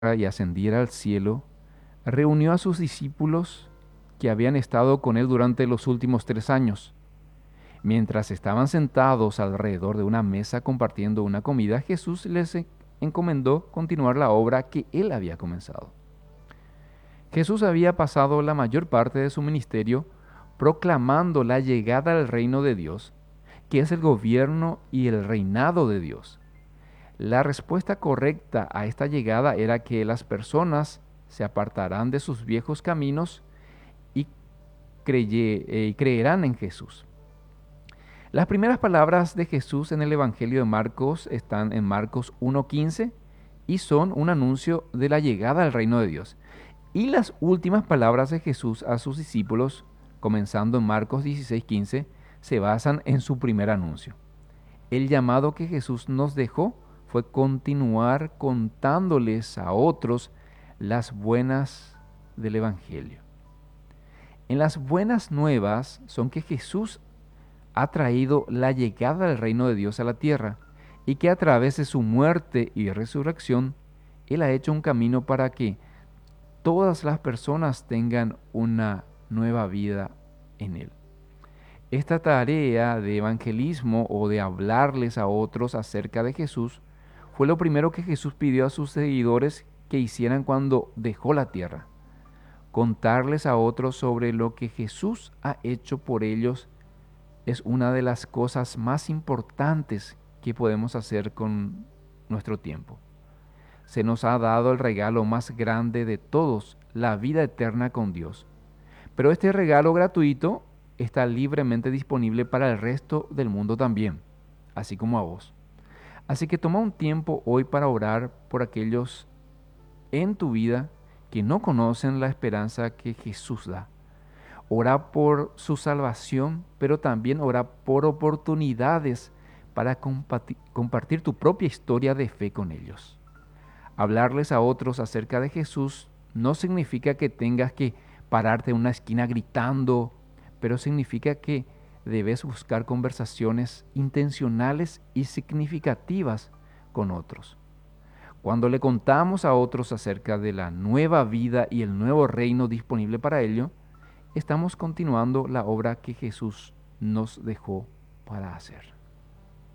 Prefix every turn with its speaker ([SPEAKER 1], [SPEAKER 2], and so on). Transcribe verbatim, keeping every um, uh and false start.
[SPEAKER 1] y ascendiera al cielo, reunió a sus discípulos que habían estado con él durante los últimos tres años. Mientras estaban sentados alrededor de una mesa compartiendo una comida, Jesús les encomendó continuar la obra que él había comenzado. Jesús había pasado la mayor parte de su ministerio proclamando la llegada al reino de Dios, que es el gobierno y el reinado de Dios. La respuesta correcta a esta llegada era que las personas se apartarán de sus viejos caminos y, creye, eh, creerán en Jesús. Las primeras palabras de Jesús en el Evangelio de Marcos están en Marcos uno quince y son un anuncio de la llegada al reino de Dios. Y las últimas palabras de Jesús a sus discípulos, comenzando en Marcos dieciséis quince, se basan en su primer anuncio. El llamado que Jesús nos dejó fue continuar contándoles a otros las buenas del Evangelio. En las buenas nuevas son que Jesús ha traído la llegada del reino de Dios a la tierra y que a través de su muerte y resurrección, Él ha hecho un camino para que todas las personas tengan una nueva vida en Él. Esta tarea de evangelismo o de hablarles a otros acerca de Jesús fue lo primero que Jesús pidió a sus seguidores que hicieran cuando dejó la tierra. Contarles a otros sobre lo que Jesús ha hecho por ellos es una de las cosas más importantes que podemos hacer con nuestro tiempo. Se nos ha dado el regalo más grande de todos, la vida eterna con Dios. Pero este regalo gratuito está libremente disponible para el resto del mundo también, así como a vos. Así que toma un tiempo hoy para orar por aquellos en tu vida que no conocen la esperanza que Jesús da. Ora por su salvación, pero también ora por oportunidades para compartir, compartir tu propia historia de fe con ellos. Hablarles a otros acerca de Jesús no significa que tengas que pararte en una esquina gritando, pero significa que debes buscar conversaciones intencionales y significativas con otros. Cuando le contamos a otros acerca de la nueva vida y el nuevo reino disponible para ello, estamos continuando la obra que Jesús nos dejó para hacer.